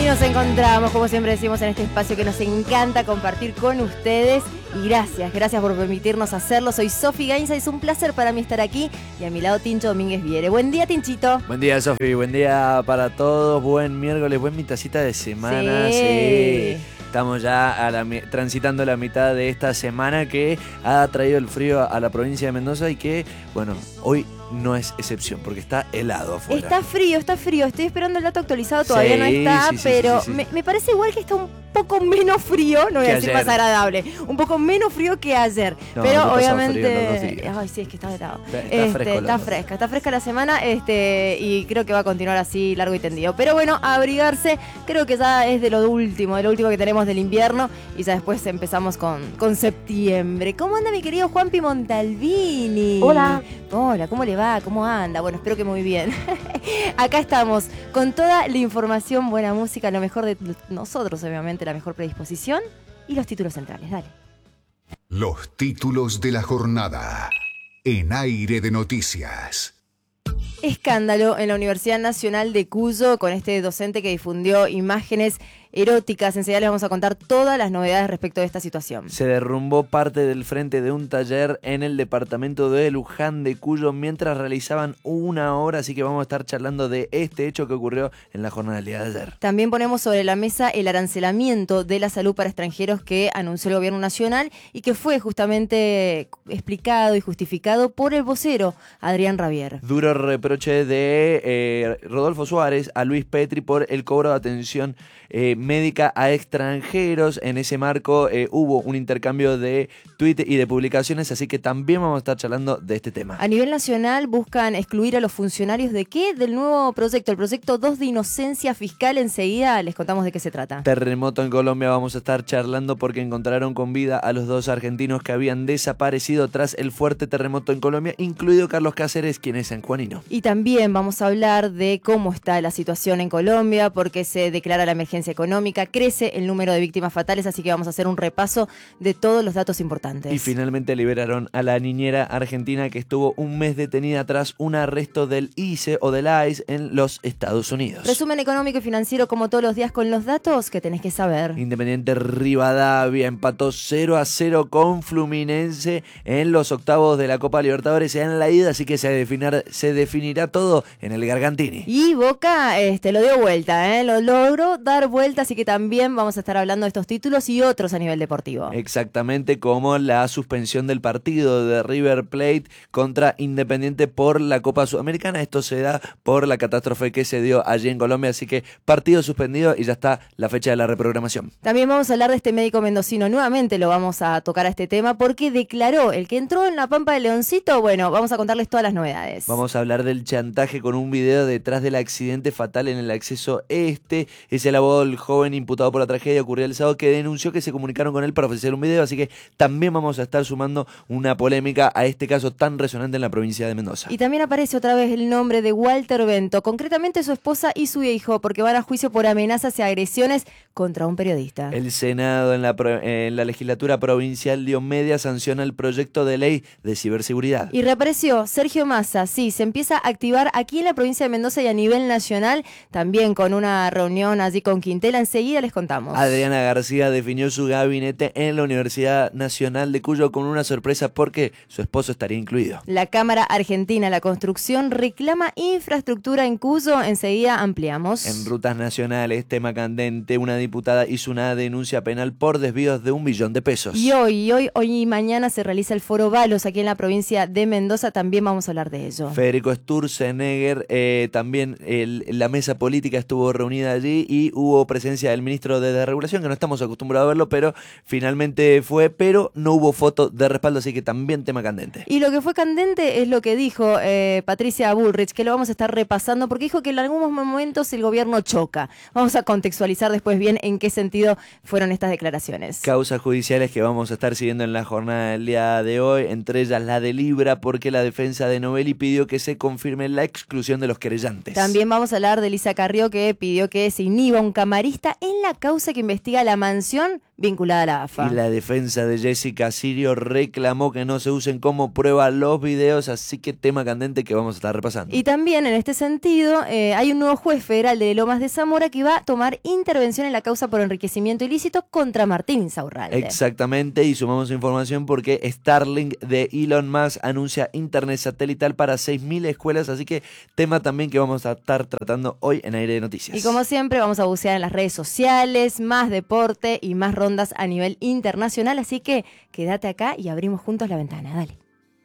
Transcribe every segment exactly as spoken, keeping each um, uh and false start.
Y nos encontramos, como siempre decimos, en este espacio que nos encanta compartir con ustedes. Y gracias, gracias por permitirnos hacerlo. Soy Sofi Gainza y es un placer para mí estar aquí. Y a mi lado, Tincho Domínguez Viere. Buen día, Tinchito. Buen día, Sofi. Buen día para todos. Buen miércoles, buen mitacita de semana. Sí. sí. Estamos ya a la, transitando la mitad de esta semana que ha traído el frío a la provincia de Mendoza y que, bueno, hoy no es excepción porque está helado afuera. Está frío, está frío. Estoy esperando el dato actualizado, todavía sí, no está, sí, sí, pero sí, sí, sí. Me, me parece igual que está un poco menos frío, no voy a decir ayer. más agradable, un poco menos frío que ayer. No, pero no obviamente. frío, Ay, sí, es que está helado. Está, está, este, fresco, está fresca, está fresca la semana, este, y creo que va a continuar así largo y tendido. Pero bueno, a abrigarse, creo que ya es de lo último, de lo último que tenemos del invierno, y ya después empezamos con, con septiembre. ¿Cómo anda mi querido Juanpi Montalbini? Hola. Hola, ¿cómo le va? ¿Cómo anda? Bueno, espero que muy bien. Acá estamos con toda la información, buena música, lo mejor de nosotros, obviamente, la mejor predisposición y los títulos centrales. Dale. Los títulos de la jornada en Aire de Noticias. Escándalo en la Universidad Nacional de Cuyo con este docente que difundió imágenes eróticas. Enseguida les vamos a contar todas las novedades respecto de esta situación. Se derrumbó parte del frente de un taller en el departamento de Luján de Cuyo mientras realizaban una obra, así que vamos a estar charlando de este hecho que ocurrió en la jornada del día de ayer. También ponemos sobre la mesa el arancelamiento de la salud para extranjeros que anunció el gobierno nacional y que fue justamente explicado y justificado por el vocero Adrián Rabier. Duro reproche de eh, Rodolfo Suárez a Luis Petri por el cobro de atención eh, médica a extranjeros. En ese marco eh, hubo un intercambio de tweets y de publicaciones, así que también vamos a estar charlando de este tema. A nivel nacional buscan excluir a los funcionarios ¿de qué? Del nuevo proyecto, el proyecto dos de inocencia fiscal. Enseguida les contamos de qué se trata. Terremoto en Colombia, vamos a estar charlando porque encontraron con vida a los dos argentinos que habían desaparecido tras el fuerte terremoto en Colombia, incluido Carlos Cáceres, quien es sanjuanino. Y también vamos a hablar de cómo está la situación en Colombia, porque se declara la emergencia económica, crece el número de víctimas fatales, así que vamos a hacer un repaso de todos los datos importantes. Y finalmente liberaron a la niñera argentina que estuvo un mes detenida tras un arresto del I C E o del I C E en los Estados Unidos. Resumen económico y financiero como todos los días con los datos que tenés que saber. Independiente Rivadavia empató cero a cero con Fluminense en los octavos de la Copa Libertadores en la ida, así que se, definir, se definirá todo en el Gargantini. Y Boca este, lo dio vuelta, ¿eh? lo logró dar vuelta, así que también vamos a estar hablando de estos títulos y otros a nivel deportivo. Exactamente, como la suspensión del partido de River Plate contra Independiente por la Copa Sudamericana. Esto se da por la catástrofe que se dio allí en Colombia, así que partido suspendido y ya está la fecha de la reprogramación. También vamos a hablar de este médico mendocino, nuevamente lo vamos a tocar a este tema porque declaró el que entró en la Pampa de Leoncito. Bueno, vamos a contarles todas las novedades. Vamos a hablar del chantaje con un video detrás del accidente fatal en el acceso este. Es el abogado del joven imputado por la tragedia ocurrida el sábado que denunció que se comunicaron con él para ofrecer un video, así que también vamos a estar sumando una polémica a este caso tan resonante en la provincia de Mendoza. Y también aparece otra vez el nombre de Walter Bento, concretamente su esposa y su hijo, porque van a juicio por amenazas y agresiones contra un periodista. El Senado en la, en la legislatura provincial dio media sanción al proyecto de ley de ciberseguridad. Y reapareció Sergio Massa, sí, se empieza a activar aquí en la provincia de Mendoza y a nivel nacional, también con una reunión allí con Quintela, enseguida les contamos. Adriana García definió su gabinete en la Universidad Nacional de Cuyo con una sorpresa porque su esposo estaría incluido. La Cámara Argentina de la Construcción reclama infraestructura en Cuyo, enseguida ampliamos. En rutas nacionales, tema candente, una diputada hizo una denuncia penal por desvíos de un billón de pesos. Y hoy, hoy, hoy y mañana se realiza el Foro Balos aquí en la provincia de Mendoza, también vamos a hablar de ello. Federico Sturzenegger, eh, también el, la mesa política estuvo reunida allí y hubo presencia del ministro de Desregulación, que no estamos acostumbrados a verlo, pero finalmente fue, pero no hubo foto de respaldo, así que también tema candente. Y lo que fue candente es lo que dijo eh, Patricia Bullrich, que lo vamos a estar repasando, porque dijo que en algunos momentos el gobierno choca. Vamos a contextualizar después bien en qué sentido fueron estas declaraciones. Causas judiciales que vamos a estar siguiendo en la jornada del día de hoy, entre ellas la de Libra, porque la defensa de Novelli pidió que se confirme la exclusión de los querellantes. También vamos a hablar de Elisa Carrió, que pidió que se inhiba un camarista en la causa que investiga la mansión vinculada a la A F A. Y la defensa de Jessica Sirio reclamó que no se usen como prueba los videos, así que tema candente que vamos a estar repasando. Y también en este sentido eh, hay un nuevo juez federal de Lomas de Zamora que va a tomar intervención en la causa por enriquecimiento ilícito contra Martín Insaurralde. Exactamente, y sumamos información porque Starlink de Elon Musk anuncia internet satelital para seis mil escuelas, así que tema también que vamos a estar tratando hoy en Aire de Noticias. Y como siempre vamos a bucear en las redes sociales, más deporte y más rondas a nivel internacional, así que quédate acá y abrimos juntos la ventana, dale.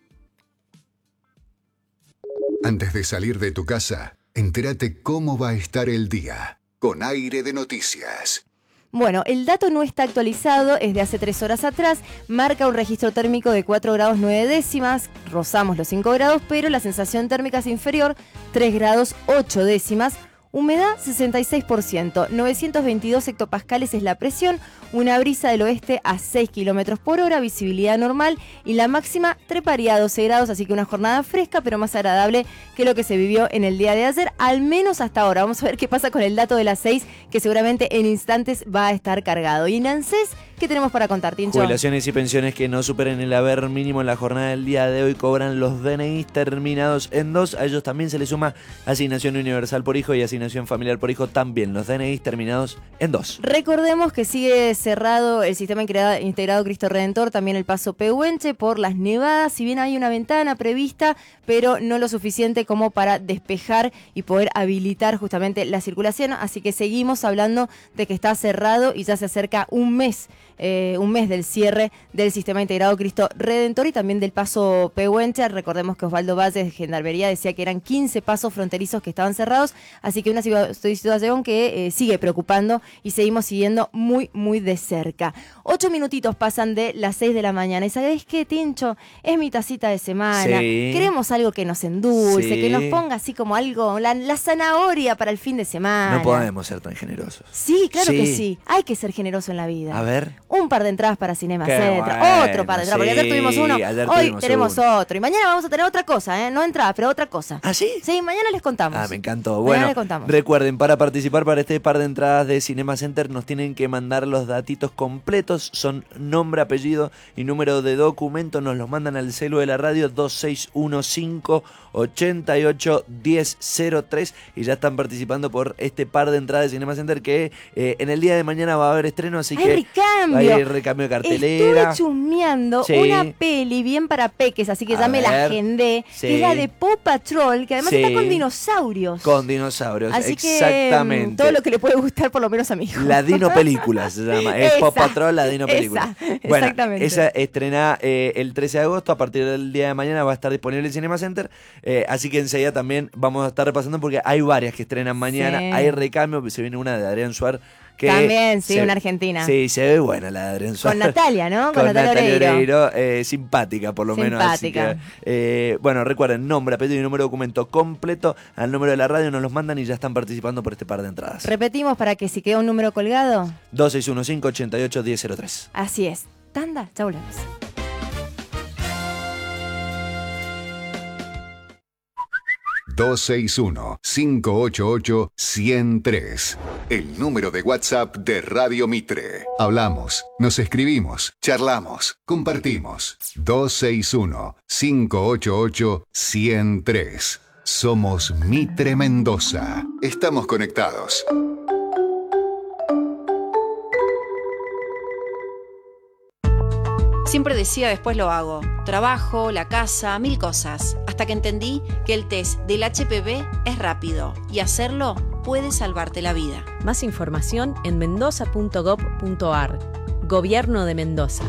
Antes de salir de tu casa, entérate cómo va a estar el día con Aire de Noticias. Bueno, el dato no está actualizado, es de hace tres horas atrás, marca un registro térmico de cuatro grados nueve décimas, rozamos los cinco grados, pero la sensación térmica es inferior, tres grados ocho décimas, humedad sesenta y seis por ciento, novecientos veintidós hectopascales es la presión, una brisa del oeste a seis kilómetros por hora, visibilidad normal y la máxima treparía a doce grados, así que una jornada fresca pero más agradable que lo que se vivió en el día de ayer, al menos hasta ahora. Vamos a ver qué pasa con el dato de las seis, que seguramente en instantes va a estar cargado. Y en ANSES, ¿qué tenemos para contar, Tincho? Jubilaciones y pensiones que no superen el haber mínimo en la jornada del día de hoy cobran los D N Is terminados en dos. A ellos también se les suma asignación universal por hijo y asignación familiar por hijo, también los D N Is terminados en dos. Recordemos que sigue cerrado el sistema integrado, integrado Cristo Redentor, también el paso Pehuenche por las nevadas, si bien hay una ventana prevista, pero no lo suficiente como para despejar y poder habilitar justamente la circulación, así que seguimos hablando de que está cerrado y ya se acerca un mes, eh, un mes del cierre del sistema integrado Cristo Redentor y también del paso Pehuenche. Recordemos que Osvaldo Valles de Gendarmería decía que eran quince pasos fronterizos que estaban cerrados, así que una situación que eh, sigue preocupando y seguimos siguiendo muy, muy de cerca. Ocho minutitos pasan de las seis de la mañana y ¿sabés qué, Tincho? Es mi tacita de semana. Sí. Queremos algo que nos endulce, Sí. que nos ponga así como algo, la, la zanahoria para el fin de semana. No podemos ser tan generosos. Sí, claro Sí. que sí. Hay que ser generoso en la vida. A ver. Un par de entradas para Cinema Qué Centro. bueno, Otro par de entradas. Porque ayer sí, tuvimos uno. ayer Hoy tuvimos tenemos uno. otro. Y mañana vamos a tener otra cosa, ¿eh? No entradas, pero otra cosa. ¿Ah, sí? Sí, mañana les contamos. Ah, me encantó. Mañana Bueno, les contamos. recuerden, para participar para este par de entradas de Cinema Center nos tienen que mandar los datitos completos, son nombre, apellido y número de documento, nos los mandan al celu de la radio dos seis uno cinco, ocho ocho, uno cero cero tres y ya están participando por este par de entradas de Cinema Center que eh, en el día de mañana va a haber estreno, así Hay que recambio. hay recambio de cartelera. Estuve chusmeando Sí. una peli bien para peques, así que A ya me la ver. agendé. Sí. Es la de Paw Patrol, que además Sí. está con dinosaurios. Con dinosaurios, Así que exactamente. mm, todo lo que le puede gustar por lo menos a mi hijo. La Dino Película se llama, es Esa, Paw Patrol, la Dino Película. esa, Bueno, exactamente. esa estrena eh, el trece de agosto, a partir del día de mañana va a estar disponible en Cinema Center, eh, así que enseguida también vamos a estar repasando porque hay varias que estrenan mañana, Sí. hay recambio, se viene una de Adrián Suárez. Que También, sí, se- una argentina. Sí, se ve buena la de Adrián Suárez. Con Natalia, ¿no? Con, Con Natalia, Natalia Oreiro. Oreiro, eh, simpática por lo menos. Así Simpática. que, eh, bueno, recuerden, nombre, apellido y número de documento completo al número de la radio, nos los mandan y ya están participando por este par de entradas. Repetimos para que si queda un número colgado. dos seis uno cinco, ocho ocho, uno cero cero tres. Así es. Tanda, ya volvemos. dos seis uno, cinco ocho ocho, uno cero tres. El número de WhatsApp de Radio Mitre. Hablamos, nos escribimos, charlamos, compartimos. dos seis uno, cinco ocho ocho, uno cero tres. Somos Mitre Mendoza. Estamos conectados. Siempre decía después lo hago. Trabajo, la casa, mil cosas. Hasta que entendí que el test del H P V es rápido y hacerlo puede salvarte la vida. Más información en mendoza punto gob punto ar. Gobierno de Mendoza.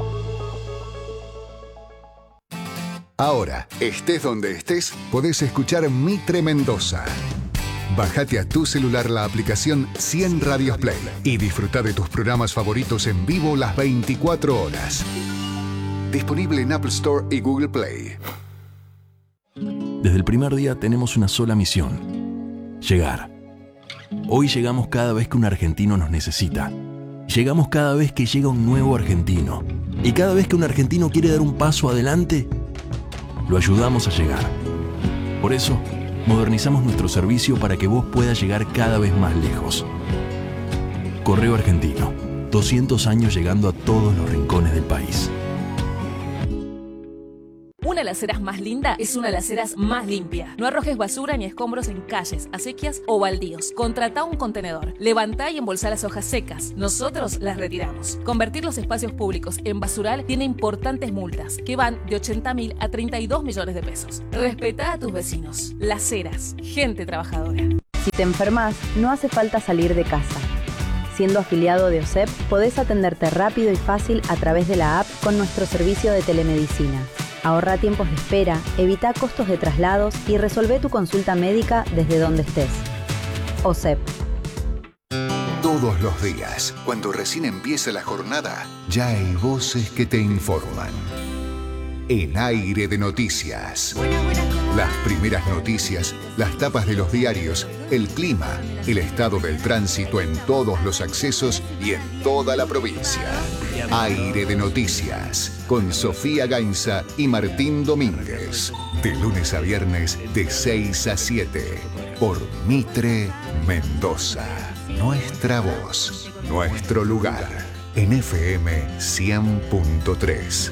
Ahora, estés donde estés, podés escuchar Mitre Mendoza. Bájate a tu celular la aplicación cien Radios Play y disfruta de tus programas favoritos en vivo las veinticuatro horas. Disponible en Apple Store y Google Play. Desde el primer día tenemos una sola misión: llegar. Hoy llegamos cada vez que un argentino nos necesita. Llegamos cada vez que llega un nuevo argentino. Y cada vez que un argentino quiere dar un paso adelante, lo ayudamos a llegar. Por eso, modernizamos nuestro servicio para que vos puedas llegar cada vez más lejos. Correo Argentino. doscientos años llegando a todos los rincones del país. Una de las aceras más linda es una de las aceras más limpia. No arrojes basura ni escombros en calles, acequias o baldíos. Contratá un contenedor. Levantá y embolsá las hojas secas. Nosotros las retiramos. Convertir los espacios públicos en basural tiene importantes multas que van de ochenta mil a treinta y dos millones de pesos. Respetá a tus vecinos. Las Heras, gente trabajadora. Si te enfermas, no hace falta salir de casa. Siendo afiliado de O S E P, podés atenderte rápido y fácil a través de la app con nuestro servicio de telemedicina. Ahorra tiempos de espera, evita costos de traslados y resolvé tu consulta médica desde donde estés. O S E P. Todos los días, cuando recién empieza la jornada, ya hay voces que te informan. En Aire de Noticias. Las primeras noticias, las tapas de los diarios, el clima, el estado del tránsito en todos los accesos y en toda la provincia. Aire de Noticias, con Sofía Gainza y Martín Domínguez. De lunes a viernes, de seis a siete. Por Mitre Mendoza. Nuestra voz, nuestro lugar. En F M cien punto tres.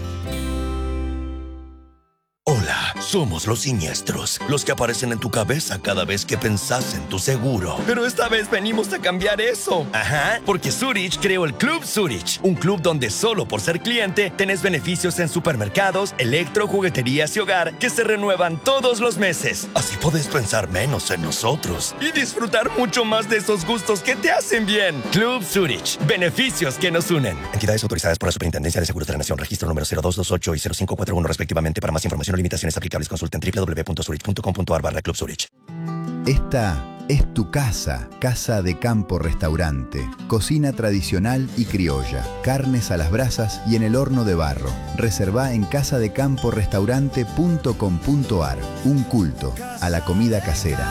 Hola, somos los siniestros, los que aparecen en tu cabeza cada vez que pensás en tu seguro. Pero esta vez venimos a cambiar eso. Ajá, porque Zurich creó el Club Zurich, un club donde solo por ser cliente tenés beneficios en supermercados, electro, jugueterías y hogar que se renuevan todos los meses. Así podés pensar menos en nosotros y disfrutar mucho más de esos gustos que te hacen bien. Club Zurich, beneficios que nos unen. Entidades autorizadas por la Superintendencia de Seguros de la Nación, registro número cero dos dos ocho y cero cinco cuatro uno respectivamente. Para más información o limitaciones aplicables, consulta en w w w punto zurich punto com punto a r barra Club Zurich. Esta es tu casa, Casa de Campo Restaurante. Cocina tradicional y criolla, carnes a las brasas y en el horno de barro. Reservá en casa de campo restaurante punto com punto a r. Un culto a la comida casera.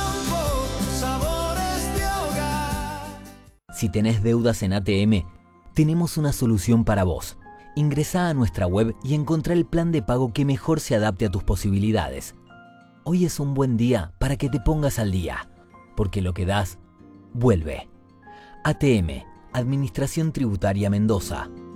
Si tenés deudas en A T M, tenemos una solución para vos. Ingresá a nuestra web y encontrá el plan de pago que mejor se adapte a tus posibilidades. Hoy es un buen día para que te pongas al día, porque lo que das, vuelve. A T M, Administración Tributaria Mendoza.